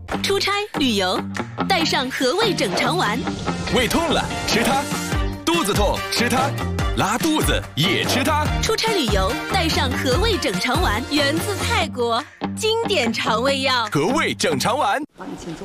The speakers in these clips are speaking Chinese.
出差旅游，带上和味整肠丸。 胃痛了吃它，肚子痛吃它，拉肚子也吃它。 出差旅游，带上和味整肠丸，源自泰国，经典肠胃药。 和味整肠丸。 好，你请坐。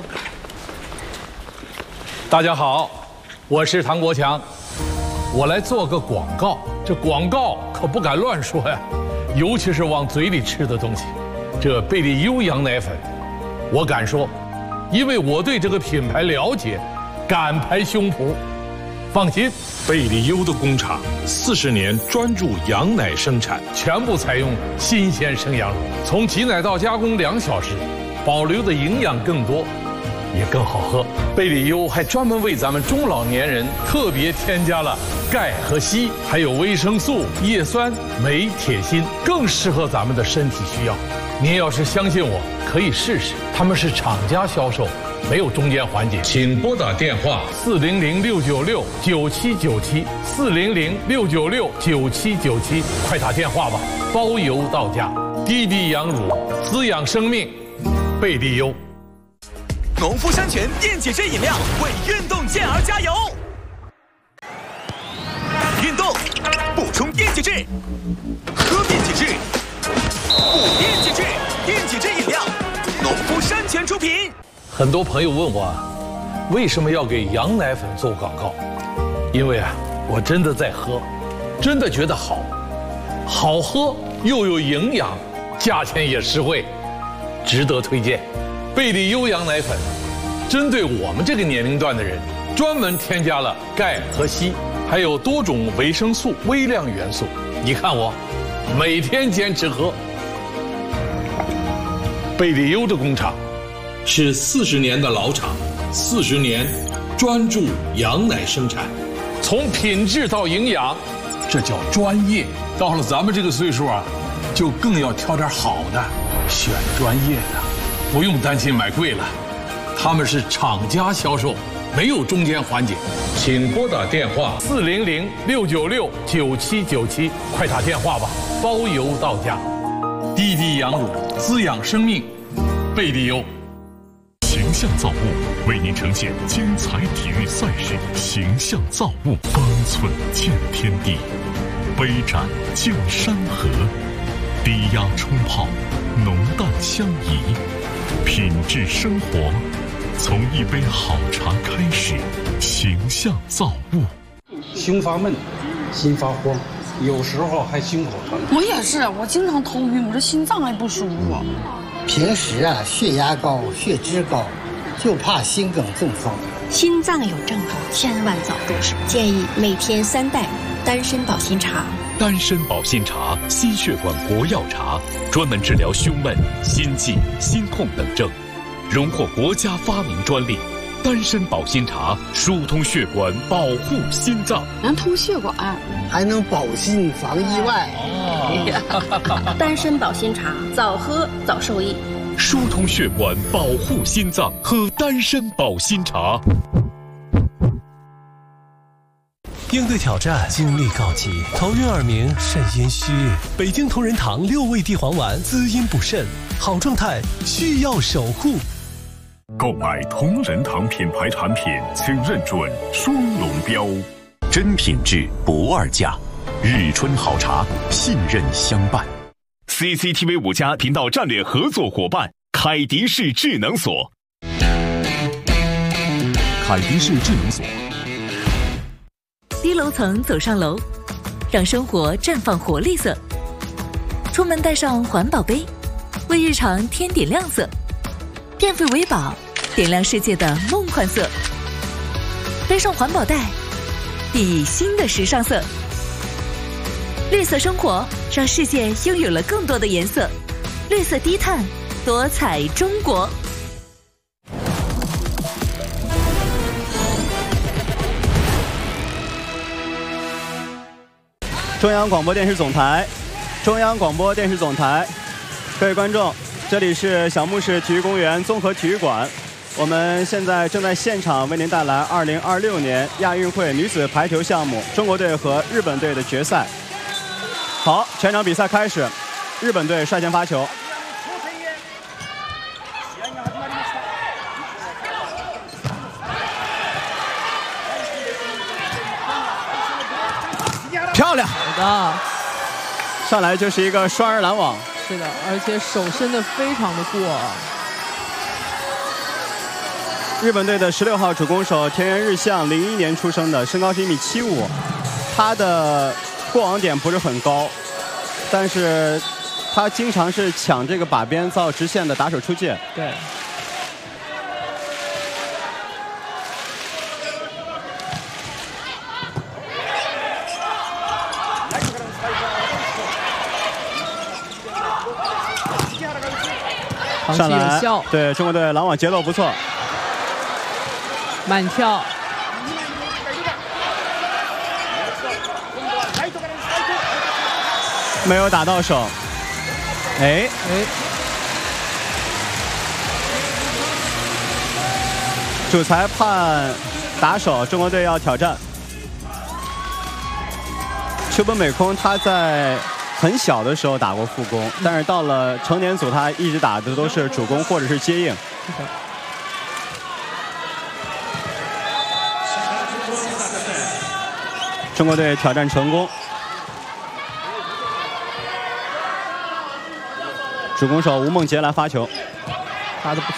大家好，我是唐国强，我来做个广告。这广告可不敢乱说呀，尤其是往嘴里吃的东西。这贝利优羊奶粉，我敢说，因为我对这个品牌了解，敢拍胸脯。放心， 贝利优的工厂40年专注羊奶生产， 全部采用新鲜生羊乳，从挤奶到加工2小时，保留的营养更多，也更好喝。贝利优还专门为咱们中老年人特别添加了钙和硒，还有维生素、叶酸、镁、铁、锌，更适合咱们的身体需要。您要是相信我，可以试试。他们是厂家销售，没有中间环节。请拨打电话400-696-9797，400-696-9797，快打电话吧，包邮到家。滴滴羊乳，滋养生命，贝利优。 农夫山泉电解质饮料为运动健儿加油。运动补充电解质，喝电解质，补电解质，电解质饮料，农夫山泉出品。 很多朋友问我，为什么要给羊奶粉做广告？因为我真的在喝，真的觉得好，好喝又有营养，价钱也实惠，值得推荐。贝利优羊奶粉针对我们这个年龄段的人，专门添加了钙和硒，还有多种维生素、微量元素。你看我每天坚持喝。贝利优的工厂是40年的老厂，40年专注羊奶生产，从品质到营养，这叫专业。到了咱们这个岁数就更要挑点好的，选专业的，不用担心买贵了。他们是厂家销售，没有中间环节。请拨打电话400-696-9797，快打电话吧，包邮到家。滴滴羊乳，滋养生命，贝利优。 形象造物为您呈现精彩体育赛事，形象造物方寸见天地，杯盏见山河，低压冲泡，浓淡相宜，品质生活从一杯好茶开始。形象造物。 胸发闷，心发慌，有时候还心口疼。 我也是，我经常头晕，我这心脏还不舒服。 平时血压高、血脂高，就怕心梗中风。 心脏有症状，千万早入手。建议每天3袋丹参保心茶。 丹参保心茶，心血管国药茶，专门治疗胸闷、心悸、心痛等症，荣获国家发明专利。丹参保心茶疏通血管，保护心脏， 能通血管， 还能保心防意外。 丹参保心茶，早喝早受益。 疏通血管，保护心脏，喝丹参保心茶。 应对挑战，精力告急，头晕耳鸣，肾阴虚。北京同仁堂6味地黄丸，滋阴补肾，好状态需要守护。 购买同仁堂品牌产品，请认准双龙标， 真品质不二价。日春好茶，信任相伴。 CCTV 5家频道战略合作伙伴凯迪仕智能锁。 凯迪仕智能锁。 低楼层走上楼，让生活绽放活力色。出门带上环保杯，为日常添点亮色。电费为宝，点亮世界的梦幻色。背上环保袋，熠熠新的时尚色。绿色生活，让世界拥有了更多的颜色。绿色低碳，多彩中国。 中央广播电视总台，中央广播电视总台，各位观众，这里是小木市体育公园综合体育馆，我们现在正在现场为您带来2026年亚运会女子排球项目中国队和日本队的决赛。好，全场比赛开始，日本队率先发球。 的， 上来就是一个双人拦网。 是的，而且手伸得非常的过。 日本队的16号主攻手田园日向，01年出生的，身高是1.75米，他的过网点不是很高，但是他经常是抢这个把边造直线的打手出界。 对。 上来，对中国队拦网节奏不错， 慢跳， 没有打到手，哎，主裁判打手，中国队要挑战。秋本美空他在很小的时候打过副攻，但是到了成年组，他一直打的都是主攻或者是接应。中国队挑战成功，主攻手吴梦洁来发球， 打得不错。